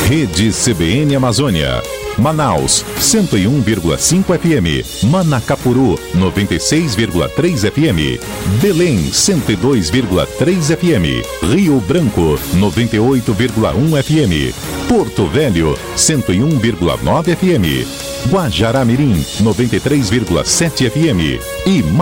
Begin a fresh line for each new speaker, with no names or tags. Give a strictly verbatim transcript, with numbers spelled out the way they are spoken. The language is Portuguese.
Rede C B N Amazônia. Manaus, cento e um vírgula cinco F M. Manacapuru, noventa e seis vírgula três F M. Belém, cento e dois vírgula três F M. Rio Branco, noventa e oito vírgula um F M. Porto Velho, cento e um vírgula nove F M. Guajará-Mirim, noventa e três vírgula sete F M. E